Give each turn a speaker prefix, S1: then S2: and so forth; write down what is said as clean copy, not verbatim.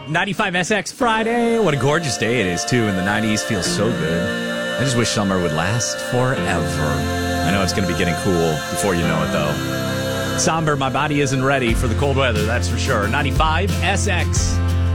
S1: 95 SX Friday. What a gorgeous day it is, too, in the 90s. Feels so good. I just wish summer would last forever. I know it's going to be getting cool before you know it, though. Somber, my body isn't ready for the cold weather, that's for sure. 95 SX.